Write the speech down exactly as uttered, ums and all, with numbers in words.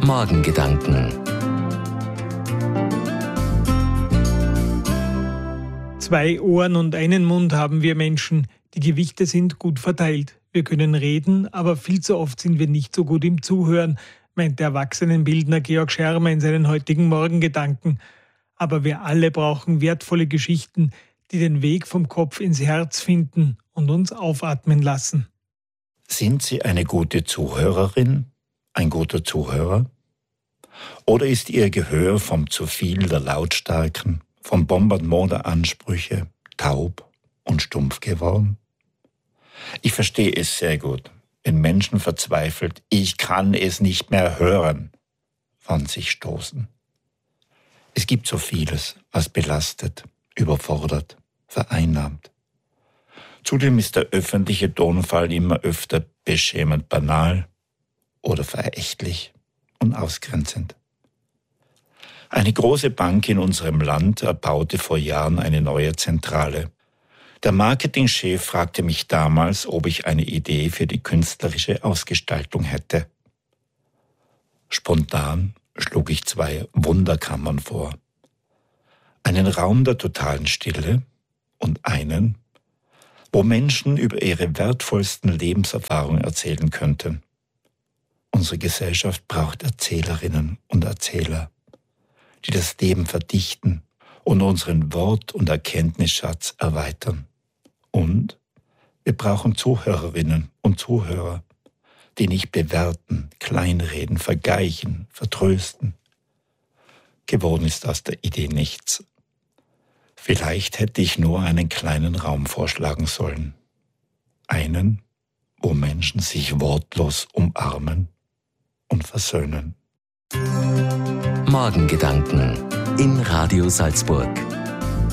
Morgengedanken. Zwei Ohren und einen Mund haben wir Menschen. Die Gewichte sind gut verteilt. Wir können reden, aber viel zu oft sind wir nicht so gut im Zuhören, meint der Erwachsenenbildner Georg Schermer in seinen heutigen Morgengedanken. Aber wir alle brauchen wertvolle Geschichten, die den Weg vom Kopf ins Herz finden und uns aufatmen lassen. Sind Sie eine gute Zuhörerin, ein guter Zuhörer? Oder ist Ihr Gehör vom zu viel der Lautstärken, vom Bombardement der Ansprüche taub und stumpf geworden? Ich verstehe es sehr gut, wenn Menschen verzweifelt, ich kann es nicht mehr hören, von sich stoßen. Es gibt so vieles, was belastet, überfordert, vereinnahmt. Zudem ist der öffentliche Tonfall immer öfter beschämend banal oder verächtlich und ausgrenzend. Eine große Bank in unserem Land erbaute vor Jahren eine neue Zentrale. Der Marketingchef fragte mich damals, ob ich eine Idee für die künstlerische Ausgestaltung hätte. Spontan schlug ich zwei Wunderkammern vor. Einen Raum der totalen Stille und einen, wo Menschen über ihre wertvollsten Lebenserfahrungen erzählen könnten. Unsere Gesellschaft braucht Erzählerinnen und Erzähler, die das Leben verdichten und unseren Wort- und Erkenntnisschatz erweitern. Und wir brauchen Zuhörerinnen und Zuhörer, die nicht bewerten, kleinreden, vergleichen, vertrösten. Geworden ist aus der Idee nichts. Vielleicht hätte ich nur einen kleinen Raum vorschlagen sollen. Einen, wo Menschen sich wortlos umarmen und versöhnen. Morgengedanken in Radio Salzburg.